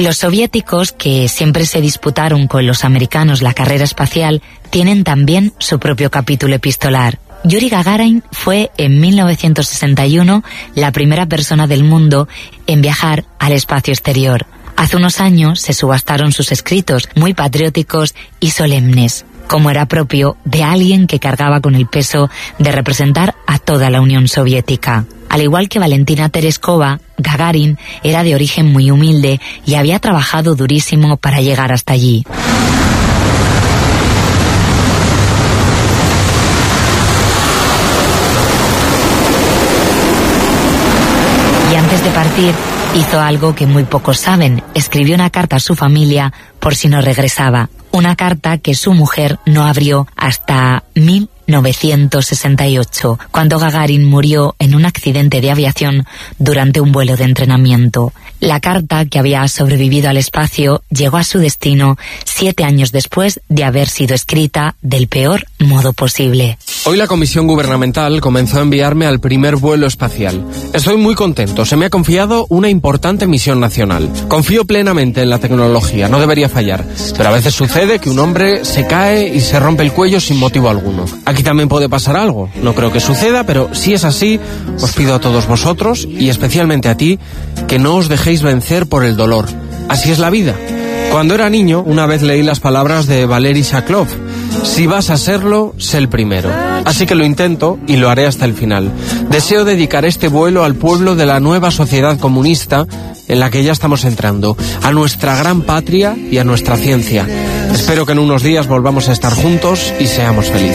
Los soviéticos, que siempre se disputaron con los americanos la carrera espacial, tienen también su propio capítulo epistolar. Yuri Gagarin fue en 1961 la primera persona del mundo en viajar al espacio exterior. Hace unos años se subastaron sus escritos, muy patrióticos y solemnes, como era propio de alguien que cargaba con el peso de representar a toda la Unión Soviética. Al igual que Valentina Tereskova, Gagarin era de origen muy humilde y había trabajado durísimo para llegar hasta allí. Y antes de partir, hizo algo que muy pocos saben. Escribió una carta a su familia por si no regresaba. Una carta que su mujer no abrió hasta 1968, cuando Gagarin murió en un accidente de aviación durante un vuelo de entrenamiento. La carta, que había sobrevivido al espacio, llegó a su destino 7 años después de haber sido escrita del peor modo posible. Hoy la Comisión Gubernamental comenzó a enviarme al primer vuelo espacial. Estoy muy contento, se me ha confiado una importante misión nacional. Confío plenamente en la tecnología, no debería fallar. Pero a veces sucede que un hombre se cae y se rompe el cuello sin motivo alguno. Aquí también puede pasar algo. No creo que suceda, pero si es así, os pido a todos vosotros, y especialmente a ti, que no os dejéis vencer por el dolor. Así es la vida. Cuando era niño, una vez leí las palabras de Valery Shaklov: si vas a serlo, sé el primero. Así que lo intento y lo haré hasta el final. Deseo dedicar este vuelo al pueblo de la nueva sociedad comunista en la que ya estamos entrando, a nuestra gran patria y a nuestra ciencia. Espero que en unos días volvamos a estar juntos y seamos felices.